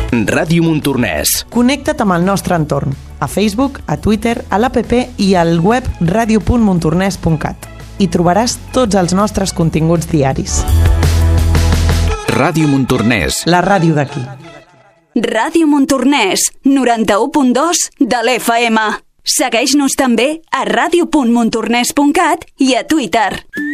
Ràdio Montornès. Connecta't amb el nostre entorn, a Facebook, a Twitter, a l'APP i al web radio.montornès.cat. Hi trobaràs tots els nostres continguts diaris. Ràdio Montornès. La ràdio d'aquí. Ràdio Montornès, 91.2 de l'FM. Segueix-nos també a radio.montornès.cat i a Twitter.